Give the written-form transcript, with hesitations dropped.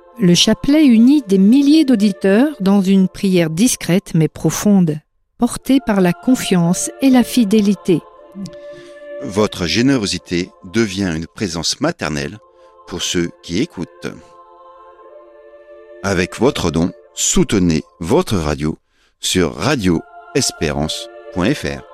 Le chapelet unit des milliers d'auditeurs dans une prière discrète mais profonde, portée par la confiance et la fidélité. Votre générosité devient une présence maternelle pour ceux qui écoutent. Avec votre don, soutenez votre radio sur radioespérance.fr.